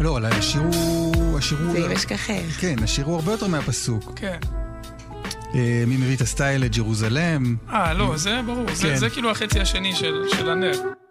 לא, השיר הוא... ואם אשכחך. כן, השיר הוא הרבה יותר מהפסוק. כן. מי מביא את הסטייל לג'רוזלם. לא, זה ברור. זה כאילו החצי השני של הנר.